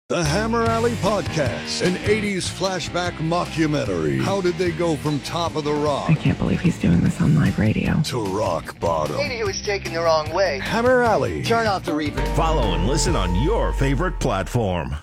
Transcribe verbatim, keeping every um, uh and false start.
The Hammer Alley Podcast, an eighties flashback mockumentary. How did they go from top of the rock? I can't believe he's doing this on live radio. To rock bottom. Maybe he was taken the wrong way. Hammer Alley. Turn off the reverb. Follow and listen on your favorite platform.